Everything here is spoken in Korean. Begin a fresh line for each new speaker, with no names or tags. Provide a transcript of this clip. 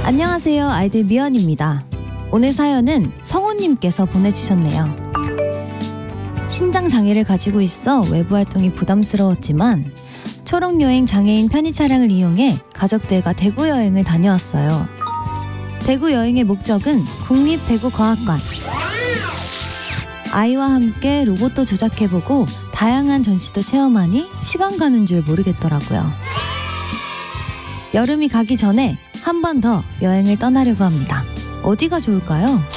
안녕하세요. 아이들 미연입니다. 오늘 사연은 성우님께서 보내주셨네요. 신장 장애를 가지고 있어 외부 활동이 부담스러웠지만 초록여행 장애인 편의 차량을 이용해 가족들과 대구 여행을 다녀왔어요. 대구 여행의 목적은 국립대구과학관. 아이와 함께 로봇도 조작해보고 다양한 전시도 체험하니 시간 가는 줄 모르겠더라고요. 여름이 가기 전에 한 번 더 여행을 떠나려고 합니다. 어디가 좋을까요?